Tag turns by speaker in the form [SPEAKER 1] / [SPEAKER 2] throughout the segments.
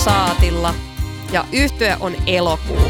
[SPEAKER 1] saatilla ja yhtye on Elokuu.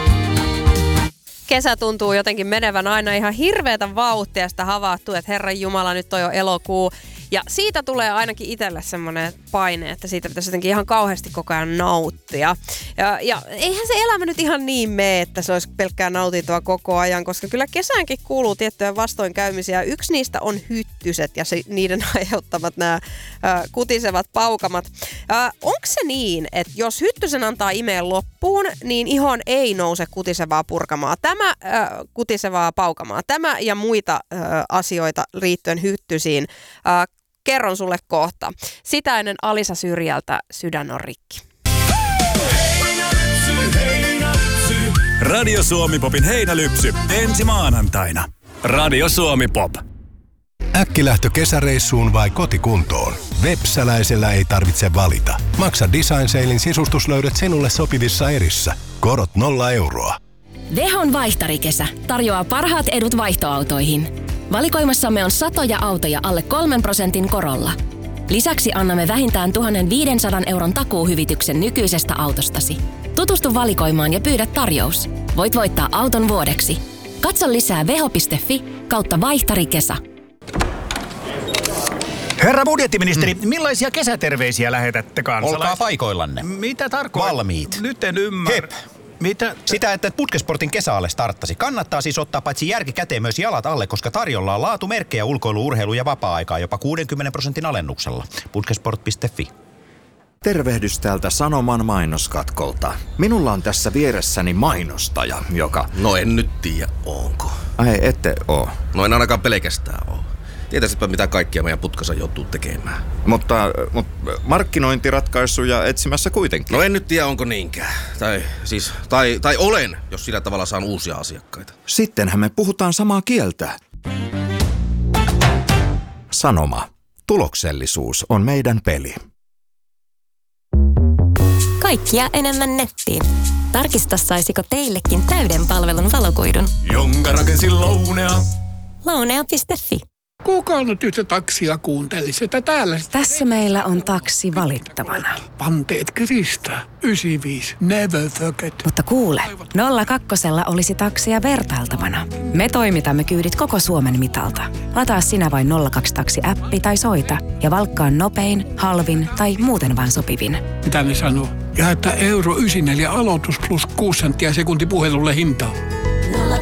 [SPEAKER 1] Kesä tuntuu jotenkin menevän aina ihan hirveätä vauhtia, sitä havahtuu, että Herran Jumala, nyt on jo elokuu. Ja siitä tulee ainakin itselle semmoinen paine, että siitä pitäisi jotenkin ihan kauheasti koko ajan nauttia. Ja eihän se elämä nyt ihan niin mene, että se olisi pelkkää nautintoa koko ajan, koska kyllä kesäänkin kuuluu tiettyjä vastoinkäymisiä. Yksi niistä on hyttyset ja niiden aiheuttamat nämä kutisevat paukamat. Onko se niin, että jos hyttysen antaa imeen loppuun, niin ihon ei nouse kutisevaa purkamaa? Tämä kutisevaa paukamaa, tämä ja muita asioita liittyen hyttysiin. Kerron sulle kohta. Sitä ennen Alisa Syrjältä Sydän on rikki.
[SPEAKER 2] Radio Suomi Popin heinälypsy ensi maanantaina. Radio Suomi Pop.
[SPEAKER 3] Äkkilähtö kesäreissuun vai kotikuntoon? Vepsäläisellä ei tarvitse valita. Maksa Design Salein sisustuslöydöt sinulle sopivissa erissä. Korot 0 euroa.
[SPEAKER 4] Vehon vaihtarikesä tarjoaa parhaat edut vaihtoautoihin. Valikoimassamme on satoja autoja alle 3% korolla. Lisäksi annamme vähintään 1 500 euron takuuhyvityksen nykyisestä autostasi. Tutustu valikoimaan ja pyydä tarjous. Voit voittaa auton vuodeksi. Katso lisää veho.fi/vaihtarikesä.
[SPEAKER 5] Herra budjettiministeri, millaisia kesäterveisiä lähetätte kansalaisille?
[SPEAKER 6] Olkaa paikoillanne.
[SPEAKER 5] Mitä tarkoittaa?
[SPEAKER 6] Valmiit.
[SPEAKER 5] Nyt en ymmärrä.
[SPEAKER 6] Hep.
[SPEAKER 5] Mitä?
[SPEAKER 6] Sitä, että Putkesportin kesäalle starttasi. Kannattaa siis ottaa paitsi järki käteen myös jalat alle, koska tarjolla on laatumerkkejä ulkoilu, urheilu ja vapaa-aikaa jopa 60% alennuksella. Putkesport.fi.
[SPEAKER 7] Tervehdys täältä Sanoman mainoskatkolta. Minulla on tässä vieressäni mainostaja, joka...
[SPEAKER 8] No en nyt tiedä, onko.
[SPEAKER 7] Ai, ette oo.
[SPEAKER 8] No en ainakaan pelkästään oo. Tietäisitpä mitä kaikkia meidän putkassa joutuu tekemään.
[SPEAKER 7] Mutta markkinointiratkaisuja etsimässä kuitenkin.
[SPEAKER 8] No en nyt tiedä, onko niinkään. Tai olen, jos sillä tavalla saan uusia asiakkaita.
[SPEAKER 7] Sittenhän me puhutaan samaa kieltä. Sanoma. Tuloksellisuus on meidän peli.
[SPEAKER 9] Kaikkia enemmän nettiin. Tarkista, saisiko teillekin täyden palvelun valokuidun.
[SPEAKER 2] Jonka rakensin Lounea.
[SPEAKER 9] Lounea.fi.
[SPEAKER 10] Kuka nyt yhtä taksia kuuntelisi, että täällä...
[SPEAKER 11] Tässä meillä on taksi valittavana.
[SPEAKER 10] Panteet Krista, 95, never forget.
[SPEAKER 11] Mutta kuule, 02 olisi taksia vertailtavana. Me toimitamme kyydit koko Suomen mitalta. Lataa sinä vain 02-taksi-appi tai soita ja valkkaa nopein, halvin tai muuten vaan sopivin.
[SPEAKER 10] Mitä ne sanoo? Ja että euro 94 aloitus plus 6 senttiä sekunti puhelulle hintaa.